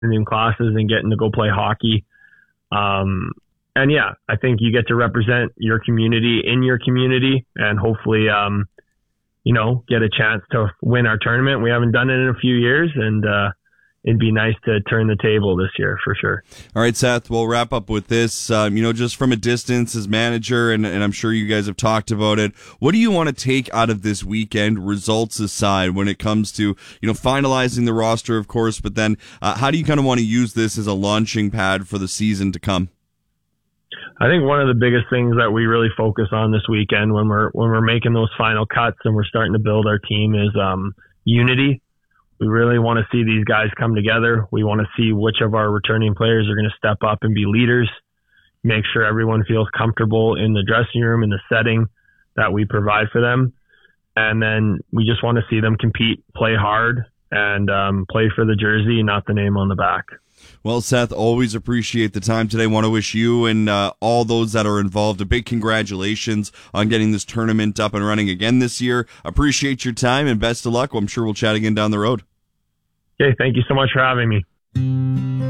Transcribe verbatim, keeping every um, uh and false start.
premium classes and getting to go play hockey. Um, and yeah, I think you get to represent your community in your community and hopefully, um, you know, get a chance to win our tournament. We haven't done it in a few years, and uh, it'd be nice to turn the table this year for sure. All right, Seth, we'll wrap up with this. Um, you know, just from a distance as manager, and, and I'm sure you guys have talked about it, what do you want to take out of this weekend, results aside, when it comes to, you know, finalizing the roster, of course, but then uh, how do you kind of want to use this as a launching pad for the season to come? I think one of the biggest things that we really focus on this weekend when we're when we're making those final cuts and we're starting to build our team is um, unity. We really want to see these guys come together. We want to see which of our returning players are going to step up and be leaders, make sure everyone feels comfortable in the dressing room, in the setting that we provide for them. And then we just want to see them compete, play hard, and um, play for the jersey, not the name on the back. Well, Seth, always appreciate the time today. Want to wish you and uh, all those that are involved a big congratulations on getting this tournament up and running again this year. Appreciate your time and best of luck. I'm sure we'll chat again down the road. Okay, thank you so much for having me.